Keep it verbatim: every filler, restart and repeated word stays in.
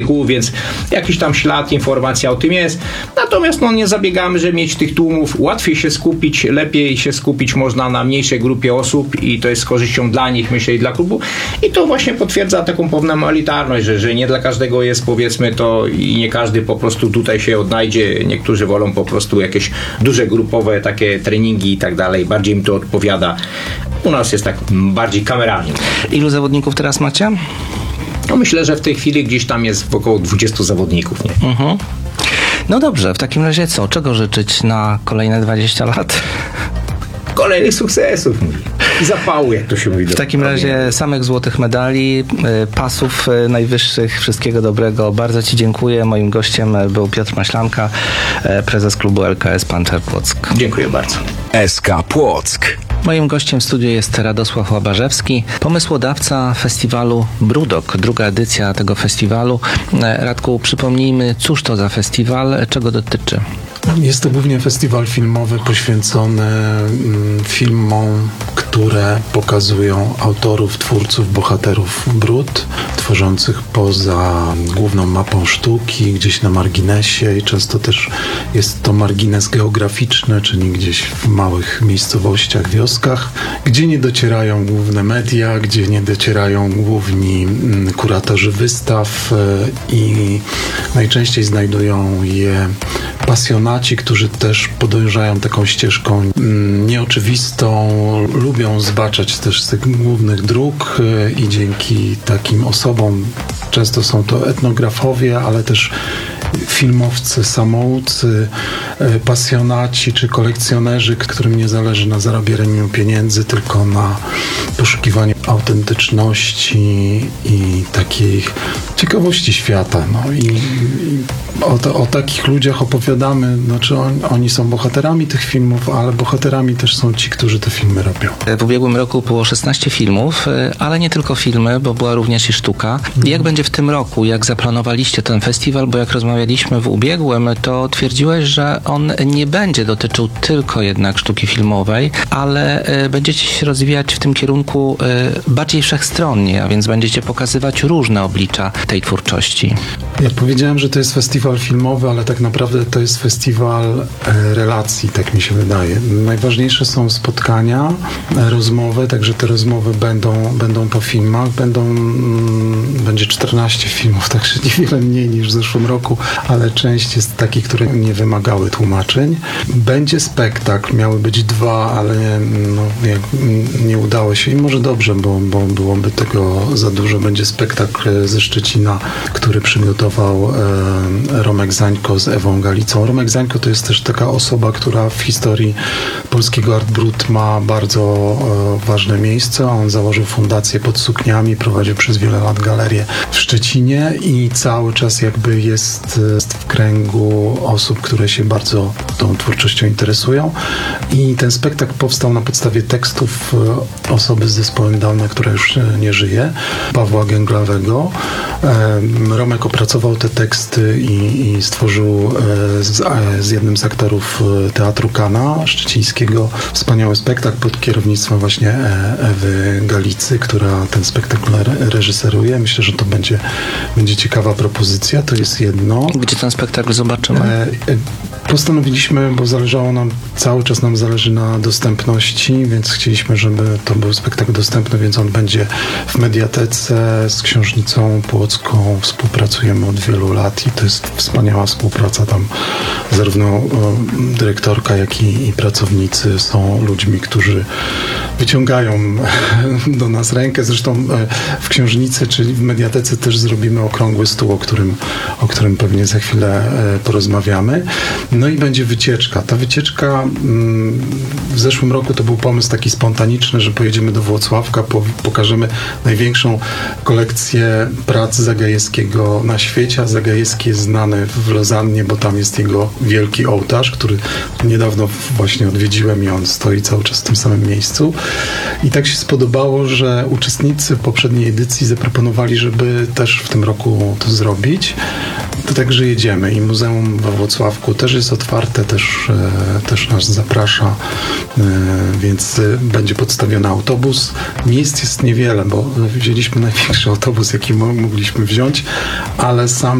artykułów, więc jakiś tam ślad, informacja o tym jest. Natomiast no, nie zabiegamy, żeby mieć tych tłumów. Łatwiej się skupić, lepiej się skupić można na mniejszej grupie osób i to jest z korzyścią dla nich, myślę, i dla klubu. I to właśnie potwierdza taką pewną elitarność, że, że nie dla każdego jest, powiedzmy, to i nie każdy po prostu tutaj się odnajdzie. Niektórzy wolą po prostu jakieś duże grupowe takie treningi i tak dalej. Bardziej im to odpowiada. U nas jest tak bardziej kameralnie. Ilu zawodników teraz macie? No myślę, że w tej chwili gdzieś tam jest około dwudziestu zawodników. Nie? Mhm. No dobrze, w takim razie co? Czego życzyć na kolejne dwadzieścia lat? Kolejnych sukcesów i zapału, jak to się mówi. W takim razie samych złotych medali, pasów najwyższych, wszystkiego dobrego. Bardzo Ci dziękuję. Moim gościem był Piotr Maślanka, prezes klubu L K S Panczar Płock. Dziękuję bardzo. S K Płock. Moim gościem w studiu jest Radosław Łabarzewski, pomysłodawca festiwalu Brudok, druga edycja tego festiwalu. Radku, przypomnijmy, cóż to za festiwal, czego dotyczy? Jest to głównie festiwal filmowy poświęcony filmom, które pokazują autorów, twórców, bohaterów brud, tworzących poza główną mapą sztuki, gdzieś na marginesie i często też jest to margines geograficzny, czyli gdzieś w małych miejscowościach, wioskach, gdzie nie docierają główne media, gdzie nie docierają główni kuratorzy wystaw i najczęściej znajdują je pasjonaci, którzy też podążają taką ścieżką nieoczywistą, lubią zbaczać też z tych głównych dróg i dzięki takim osobom, często są to etnografowie, ale też filmowcy, samoucy, pasjonaci czy kolekcjonerzy, którym nie zależy na zarabianiu pieniędzy, tylko na poszukiwaniu autentyczności i takiej ciekawości świata. No i, i o, to, o takich ludziach opowiadamy, znaczy on, oni są bohaterami tych filmów, ale bohaterami też są ci, którzy te filmy robią. W ubiegłym roku było szesnaście filmów, ale nie tylko filmy, bo była również i sztuka. Jak będzie w tym roku? Jak zaplanowaliście ten festiwal? Bo jak rozmawialiśmy w ubiegłym, to twierdziłeś, że on nie będzie dotyczył tylko jednak sztuki filmowej, ale będziecie się rozwijać w tym kierunku bardziej wszechstronnie, a więc będziecie pokazywać różne oblicza tej twórczości. Ja powiedziałem, że to jest festiwal filmowy, ale tak naprawdę to jest festiwal relacji, tak mi się wydaje. Najważniejsze są spotkania, rozmowy, także te rozmowy będą, będą po filmach, będą, będzie czternaście filmów, także niewiele mniej niż w zeszłym roku, ale część jest takich, które nie wymagały tłumaczeń. Będzie spektakl, miały być dwa, ale no, jak nie udało się i może dobrze, bo, bo byłoby tego za dużo. Będzie spektakl ze Szczecina, który przygotował e, Romek Zańko z Ewą Galicą. Romek Zańko to jest też taka osoba, która w historii polskiego Art Brut ma bardzo e, ważne miejsce. On założył fundację Pod Sukniami, prowadził przez wiele lat galerię w Szczecinie i cały czas jakby jest w kręgu osób, które się bardzo tą twórczością interesują. I ten spektakl powstał na podstawie tekstów osoby z zespołem Downa, która już nie żyje, Pawła Gęglawego. Romek opracował te teksty i, i stworzył z, z jednym z aktorów Teatru Kana szczecińskiego wspaniały spektakl pod kierownictwem właśnie Ewy Galicy, która ten spektakl reżyseruje. Myślę, że to będzie, będzie ciekawa propozycja. To jest jedno. Gdzie ten spektakl zobaczymy? Postanowiliśmy, bo zależało nam, cały czas nam zależy na dostępności, więc chcieliśmy, żeby to był spektakl dostępny, więc on będzie w Mediatece z Książnicą Płocką. Współpracujemy od wielu lat i to jest wspaniała współpraca. Tam zarówno dyrektorka, jak i, i pracownicy są ludźmi, którzy wyciągają do nas rękę. Zresztą w Książnicy, czyli w Mediatece też zrobimy okrągły stół, o którym, o którym pewnie za chwilę porozmawiamy. No i będzie wycieczka. Ta wycieczka w zeszłym roku to był pomysł taki spontaniczny, że pojedziemy do Włocławka, pokażemy największą kolekcję prac Zagajewskiego na świecie, a Zagajewski jest znany w Lozannie, bo tam jest jego wielki ołtarz, który niedawno właśnie odwiedziłem i on stoi cały czas w tym samym miejscu. I tak się spodobało, że uczestnicy poprzedniej edycji zaproponowali, żeby też w tym roku to zrobić. To także jedziemy i Muzeum we Włocławku też jest otwarte, też, też nas zaprasza, więc będzie podstawiony autobus. Miejsc jest niewiele, bo wzięliśmy największy autobus, jaki mogliśmy wziąć, ale sam